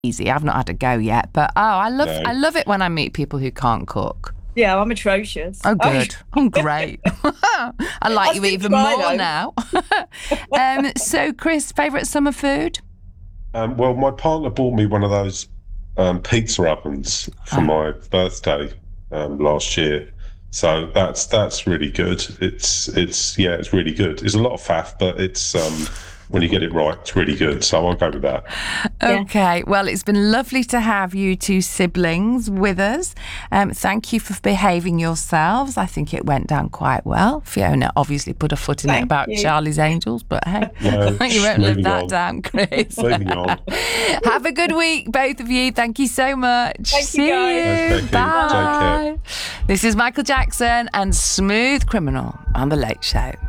easy. I've not had a go yet, but I No. love it when I meet people who can't cook. Yeah, I'm atrocious. Oh, good. I'm great. I like I'll you still even try, more though. now. So, Chris, favourite summer food? Well, my partner bought me one of those pizza ovens for my birthday last year. So that's really good. It's really good. It's a lot of faff, but it's when you get it right, it's really good. So I'll go with that. Okay, well, it's been lovely to have you two siblings with us. Thank you for behaving yourselves. I think it went down quite well. Fiona obviously put a foot in it Thank about you. Charlie's Angels, but hey, No, you won't live moving that on. down, Chris. Moving on. Have a good week, both of you. Thank you so much. Thank you, See guys. you. Thanks, Becky. Take care. Bye. This is Michael Jackson and Smooth Criminal on The Late Show.